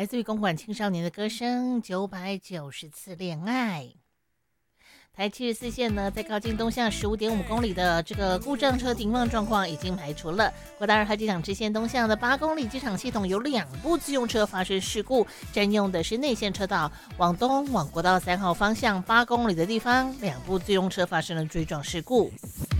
来自于公馆青少年的歌声《990次恋爱》。台74线呢，在靠近东向15.5公里的这个故障车停放状况已经排除了。国道2号机场支线东向的8公里机场系统有2部自用车发生事故，占用的是内线车道。往东往国道3号方向8公里的地方，2部自用车发生了追撞事故。